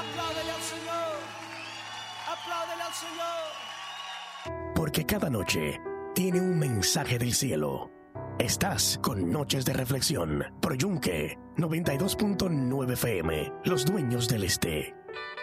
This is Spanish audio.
Apláudele al Señor. Apláudele al Señor. Porque cada noche tiene un mensaje del cielo. Estás con Noches de Reflexión, Pro Yunque 92.9 FM, Los Dueños del Este.